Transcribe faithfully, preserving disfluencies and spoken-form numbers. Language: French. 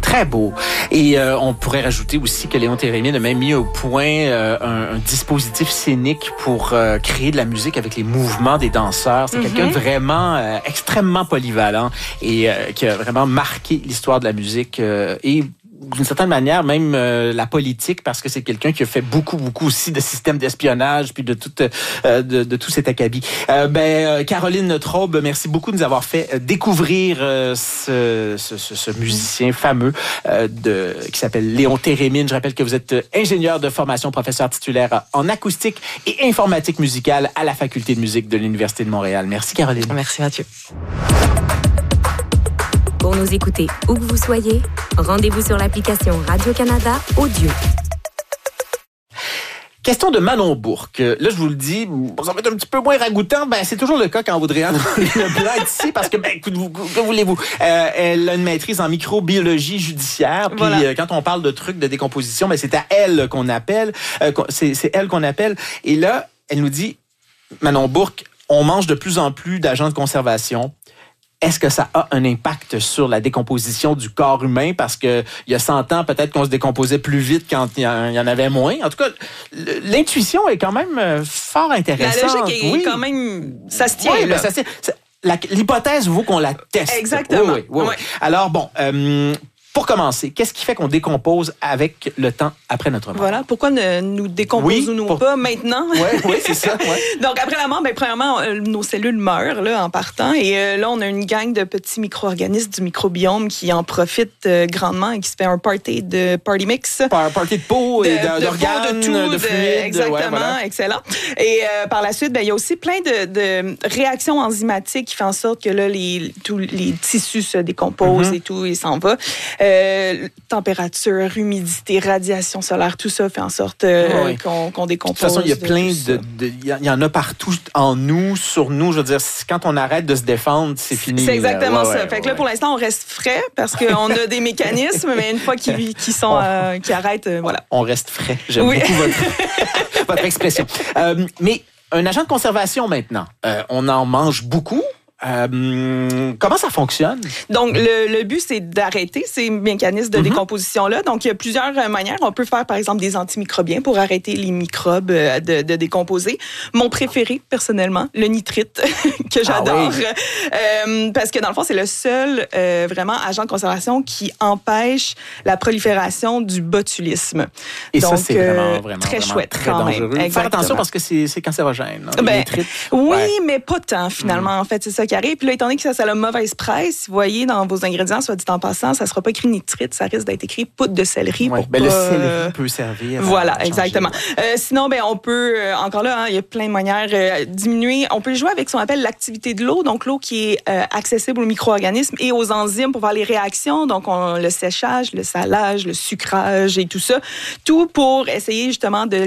Très beau. Et euh, on pourrait rajouter aussi que Léon Térémine a même mis au point euh, un, un dispositif scénique pour euh, créer de la musique avec les mouvements des danseurs. C'est mm-hmm. quelqu'un de vraiment euh, extrêmement polyvalent et euh, qui a vraiment marqué l'histoire de la musique euh, et d'une certaine manière, même euh, la politique, parce que c'est quelqu'un qui a fait beaucoup, beaucoup aussi de systèmes d'espionnage, puis de tout, euh, de, de tout cet acabit. Euh, ben, euh, Caroline Traube, merci beaucoup de nous avoir fait découvrir euh, ce, ce, ce, ce musicien fameux euh, de, qui s'appelle Léon Térémine. Je rappelle que vous êtes ingénieur de formation, professeur titulaire en acoustique et informatique musicale à la Faculté de musique de l'Université de Montréal. Merci, Caroline. Merci, Mathieu. Pour nous écouter où que vous soyez, rendez-vous sur l'application Radio-Canada Audio. Question de Manon Bourque. Là, je vous le dis, ça va être un petit peu moins ragoûtant. Ben, c'est toujours le cas quand Audrey-Anne Leblanc est ici, parce que, ben, écoute, que voulez-vous? Euh, elle a une maîtrise en microbiologie judiciaire. Puis, voilà. euh, quand on parle de trucs de décomposition, ben, c'est à elle qu'on appelle. Euh, c'est, c'est elle qu'on appelle. Et là, elle nous dit, Manon Bourque, on mange de plus en plus d'agents de conservation. Est-ce que ça a un impact sur la décomposition du corps humain? Parce que il y a cent ans, peut-être qu'on se décomposait plus vite quand il y en avait moins. En tout cas, l'intuition est quand même fort intéressante. La logique est oui. quand même... Ça se tient, oui, là. Ben, ça se tient. La, l'hypothèse vaut qu'on la teste. Exactement. Oui, oui, oui, ouais. oui. Alors, bon... Euh, Pour commencer, qu'est-ce qui fait qu'on décompose avec le temps après notre mort? Voilà, pourquoi ne nous décomposons-nous oui, pour... pas maintenant? Oui, oui, c'est ça. Ouais. Donc, après la mort, bien, premièrement, euh, nos cellules meurent là, en partant. Et euh, là, on a une gang de petits micro-organismes du microbiome qui en profitent euh, grandement et qui se fait un party de party mix. Par, party de peau et de, d'organes, de, de, de, de fluides. Exactement, ouais, voilà. Excellent. Et euh, par la suite, ben, il y a aussi plein de, de réactions enzymatiques qui font en sorte que là, les, tous les tissus se décomposent mm-hmm. et tout, et s'en va. Euh, température, humidité, radiation solaire, tout ça fait en sorte euh, oui. qu'on, qu'on décompose. De toute façon, il y a plein de... Il y en a partout en nous, sur nous. Je veux dire, quand on arrête de se défendre, c'est fini. C'est exactement ouais, ça. Ouais, fait ouais, que là, ouais. pour l'instant, on reste frais parce qu'on a des mécanismes, mais une fois qu'ils, qu'ils, sont, euh, qu'ils arrêtent, euh, voilà. On reste frais. J'aime oui. beaucoup votre, votre expression. Euh, mais un agent de conservation maintenant, euh, on en mange beaucoup. Euh, comment ça fonctionne? Donc, le, le but, c'est d'arrêter ces mécanismes de mm-hmm. décomposition-là. Donc, il y a plusieurs manières. On peut faire, par exemple, des antimicrobiens pour arrêter les microbes de, de décomposer. Mon préféré, personnellement, le nitrite, que j'adore. Ah oui. euh, parce que, dans le fond, c'est le seul euh, vraiment agent de conservation qui empêche la prolifération du botulisme. Et Donc, ça, c'est vraiment, vraiment, très vraiment chouette, très quand dangereux. même. Faire attention parce que c'est, c'est cancérogène. Hein, ben, oui, ouais. mais pas tant, finalement. Mm. En fait, c'est ça qui arrive. Puis là, étant donné que ça, ça a la mauvaise presse, vous voyez, dans vos ingrédients, soit dit en passant, ça ne sera pas écrit nitrite, ça risque d'être écrit poudre de céleri. Ouais, pour ben pas, le céleri peut servir. Voilà, exactement. Euh, sinon, ben, on peut, euh, encore là, hein, il y a plein de manières euh, diminuer. On peut jouer avec ce qu'on appelle l'activité de l'eau, donc l'eau qui est euh, accessible aux micro-organismes et aux enzymes pour voir les réactions, donc on, le séchage, le salage, le sucrage et tout ça. Tout pour essayer justement de